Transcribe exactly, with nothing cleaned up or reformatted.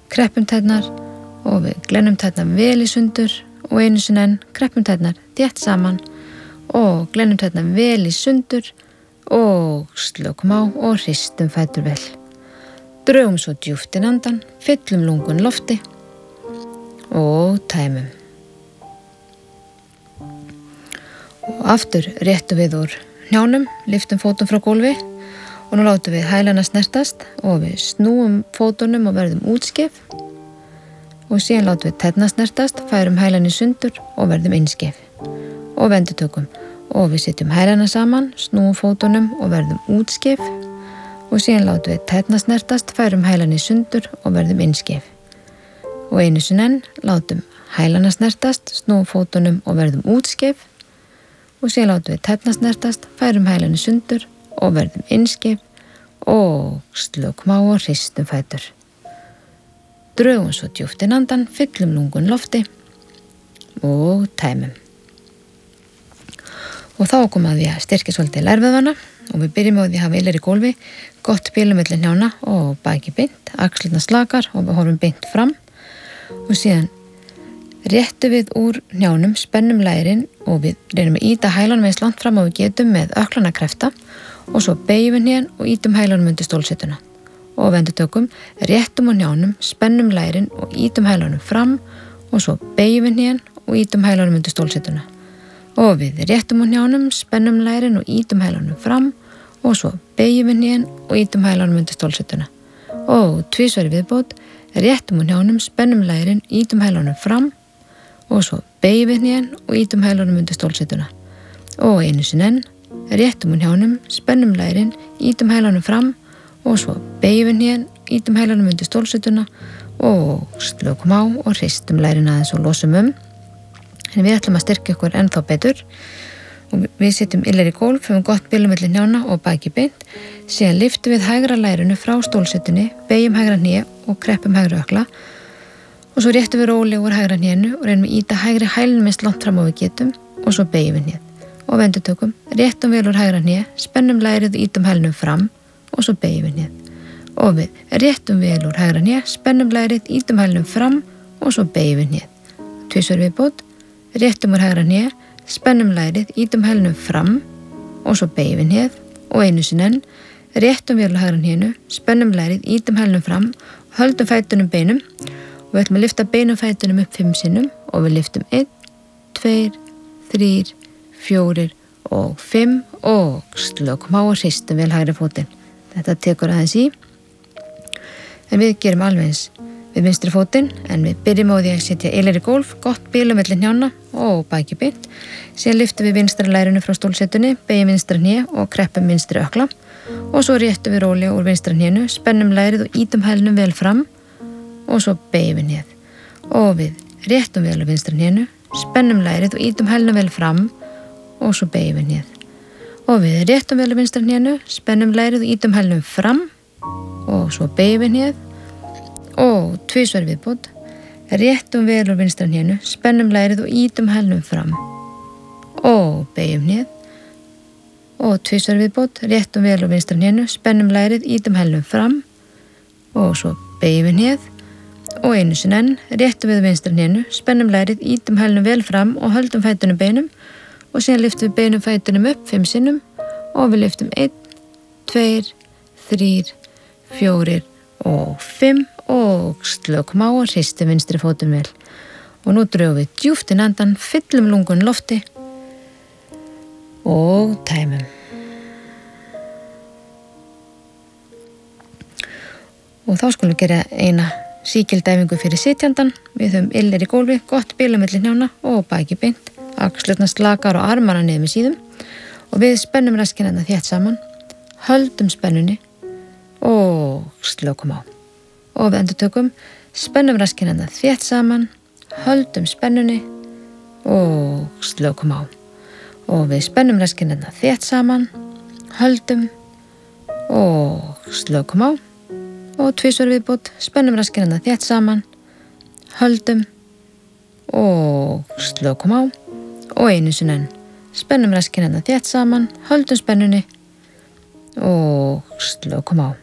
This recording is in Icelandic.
kreppum tærnar og við glennum tærnar vel í sundur og einu sinni enn kreppum tærnar þétt saman og glennum tærnar vel í sundur og slökum á og hristum fætur vel. Drögum svo djúpt inn andan, fyllum lungun lofti og tæmum. Og aftur réttum við úr hnjánum, lyftum fótum frá gólfi og nú látum við hælana snertast og við snúum fótunum og verðum útskef og síðan látum við tærnar snertast, færum hælan í sundur og verðum innskef og vendutökum og við setjum hælana saman, snúum fótunum og verðum útskef og síðan látum við tærnar snertast, færum hælan í sundur og verðum innskef og einu sinni enn látum hælana snertast, snúum fótunum og verðum útskef og síðan látum við tærnar snertast, færum hælan í sundur og verðum innskef og slökum á og hristum fætur. Drögum svo djúpt inn andan, fyllum lungun lofti og tæmum. Og þá komum að við að styrkja svolítið lærvöðvana og við byrjum á því að hafa ilir í gólfi, gott bílum milli hnjána og baki beint, axlirnar slakar og við horfum beint fram og síðan réttum við úr hnjánum, spennum lærin og við reynum að íta hælanum eins langt fram og við getum með ökklana krefta og svo beygjum við hnén og ítum hælanum undir stólsetuna og vendutökum, réttum úr hnjánum, spennum lærin og ítum hælanum fram og svo beygjum við hnén og ítum hælanum undir stólsetuna og við réttum úr hnjánum, spennum lærin og ítum hælanum fram og svo beygjum við hnén og ítum hælanum undir stólsetuna og tvisvar í viðbót, réttum úr hnjánum, spennum lærin, ítum hælanum fram og svo beygjum við hnén og ítum hælunum undir stólsetuna og einu sinni enn, réttum úr hnjánum, spennum lærin, ítum hælunum fram og svo beygjum við hnén, ítum hælunum undir stólsetuna og slökum á og hristum lærin aðeins og losum um. En við ætlum að styrkja okkur ennþá betur og við setjum illir í gólf, höfum gott bílum milli hnjána og baki beint, síðan lyftum við hægra lærinu frá stólsetunni, beygjum hægra hné og kreppum hægra ökkla og svo réttum við róli úr hægra hnénu og reynum að íta hægri hælnum eins langt fram og við getum og svo beygjum við hnéð og vendutökum, réttum vel úr hægra hné, spennum lærið og ítum hælnum fram og svo beygjum við hnéð og við réttum vel úr hægra hné, spennum lærið, ítum hælnum fram og svo beygjum við hnéð. Tvisvar viðbót, réttum úr hægra hné, spennum lærið, ítum hælnum fram og svo beygjum við hnéð og einu sinni enn, réttum vel úr hægra hnénu, spennum lærið, ítum hælnum fram, höldum fætunum beinum og við ætlum að lyfta beinum fætunum upp fimm sinnum og við lyftum einn, tveir, þrír, fjórir og fimm og slökum á og hristum vel hægri fótinn. Þetta tekur aðeins í. En við gerum alveg eins við vinstri fótinn en við byrjum á því að setja ilir í gólf, gott bílum milli hnjána og baki beint. Síðan lyftum við vinstra lærinu frá stólsetunni, beygjum vinstra hné og kreppum vinstri ökkla og svo réttum við róli úr vinstra hnénu, spennum lærið og ítum hælnum vel fram og svo beygjum við hnéð og við réttum vel úr vinstra hnénu, spennum lærið og ítum hælnum vel fram og svo beygjum við hnéð og við réttum vel úr vinstra hnénu, spennum lærið og ítum hælnum fram og svo beygjum við hnéð og tvisvar viðbót, réttum vel úr vinstra hnénu, spennum lærið og ítum hælnum fram og beygjum hnéð og tvisvar viðbót, réttum vel úr vinstra hnénu, spennum lærið, ítum hælnum fram og svo beygjum við hnéð og einu sinni enn, réttum við vinstra hnénu, spennum lærið, ítum hælnum vel fram og höldum fætunum beinum og síðan lyftum við beinum fætunum upp fimm sinnum og við lyftum einn, tveir, þrír, fjórir og fimm og slökum á og hristum vinstri fótum vel og nú drögum við djúpt inn andan, fyllum lungun lofti og tæmum. Og þá skulum við gera eina síkildæfingu fyrir sitjandan. Við höfum illir í gólfi, gott bílum milli hnjána og baki beint, axlirnar slakar og armana niður með síðum og við spennum raskina þétt saman, höldum spennunni og slökum á. Og við endurtökum, spennum raskina þétt saman, höldum spennunni og slökum á. Og við spennum raskina þétt saman, höldum og slökum á. Og tvisvar viðbót, spennum raskina þétt saman, höldum og slökum á og einu sinni enn. Spennum raskina þétt saman, höldum spennunni og slökum á.